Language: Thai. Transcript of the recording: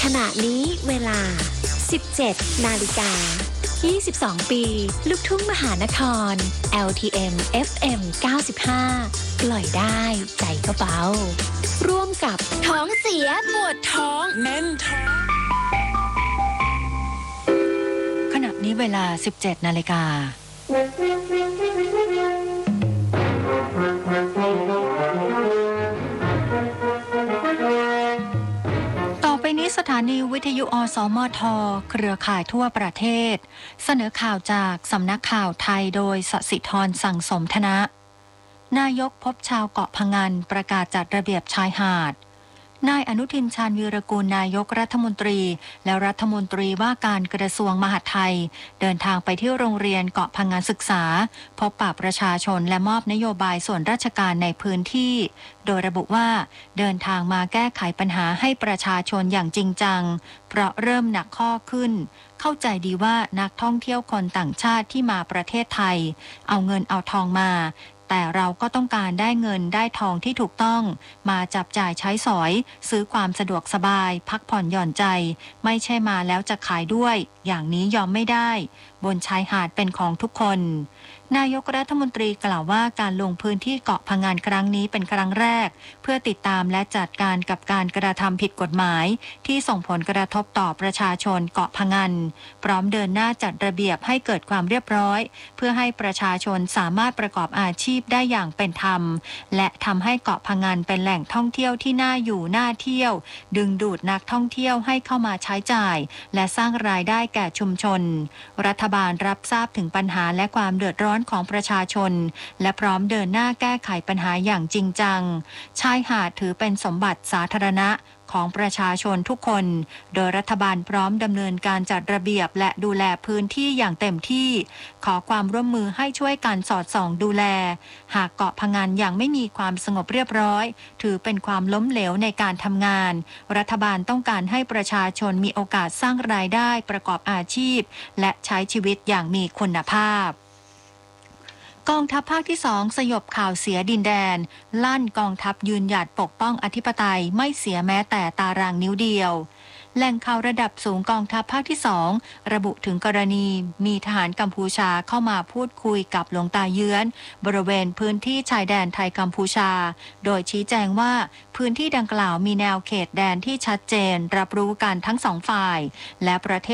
ขณะนี้เวลา 17 นาฬิกา 22 ปีลูกทุ่งมหานคร LTM FM 95 ปล่อยได้ใจก็เบาร่วมกับท้องเสียปวดท้องแน่นท้องขณะนี้เวลา 17 นาฬิกาต่อไปนี้สถานีวิทยุอสมทเครือข่ายทั่วประเทศเสนอข่าวจากสำนักข่าวไทยโดยสศิธรสั่งสมธนะนายกพบชาวเกาะพะงันประกาศจัดระเบียบชายหาดนายอนุทินชาญวีรกูลนายกรัฐมนตรีและรัฐมนตรีว่าการกระทรวงมหาดไทยเดินทางไปที่โรงเรียนเกาะพะงันศึกษาพบปะประชาชนและมอบนโยบายส่วนราชการในพื้นที่โดยระบุว่าเดินทางมาแก้ไขปัญหาให้ประชาชนอย่างจริงจังเพราะเริ่มหนักข้อขึ้นเข้าใจดีว่านักท่องเที่ยวคนต่างชาติที่มาประเทศไทยเอาเงินเอาทองมาแต่เราก็ต้องการได้เงินได้ทองที่ถูกต้องมาจับจ่ายใช้สอยซื้อความสะดวกสบายพักผ่อนหย่อนใจไม่ใช่มาแล้วจะขายด้วยอย่างนี้ยอมไม่ได้บนชายหาดเป็นของทุกคนนายกรัฐมนตรีกล่าวว่าการลงพื้นที่เกาะพะงันครั้งนี้เป็นครั้งแรกเพื่อติดตามและจัดการกับการกระทำผิดกฎหมายที่ส่งผลกระทบต่อประชาชนเกาะพะงันพร้อมเดินหน้าจัดระเบียบให้เกิดความเรียบร้อยเพื่อให้ประชาชนสามารถประกอบอาชีพได้อย่างเป็นธรรมและทำให้เกาะพะงันเป็นแหล่งท่องเที่ยวที่น่าอยู่น่าเที่ยวดึงดูดนักท่องเที่ยวให้เข้ามาใช้จ่ายและสร้างรายได้แก่ชุมชนรัฐบาลรับทราบถึงปัญหาและความเดือดร้อนของประชาชนและพร้อมเดินหน้าแก้ไขปัญหาอย่างจริงจังชายหาดถือเป็นสมบัติสาธารณะของประชาชนทุกคนโดยรัฐบาลพร้อมดำเนินการจัดระเบียบและดูแลพื้นที่อย่างเต็มที่ขอความร่วมมือให้ช่วยกันสอดส่องดูแลหากเกาะพะงันยังไม่มีความสงบเรียบร้อยถือเป็นความล้มเหลวในการทำงานรัฐบาลต้องการให้ประชาชนมีโอกาสสร้างรายได้ประกอบอาชีพและใช้ชีวิตอย่างมีคุณภาพกองทัพภาคที่2สยบข่าวเสียดินแดนลั่นกองทัพยืนหยัดปกป้องอธิปไตยไม่เสียแม้แต่ตารางนิ้วเดียวแหล่งข่าวระดับสูงกองทัพภาคที่2ระบุถึงกรณีมีทหารกัมพูชาเข้ามาพูดคุยกับหลวงตาเยื้อนบริเวณพื้นที่ชายแดนไทยกัมพูชาโดยชี้แจงว่าพื้นที่ดังกล่าวมีแนวเขตแดนที่ชัดเจนรับรู้กันทั้งสองฝ่ายและประเทศ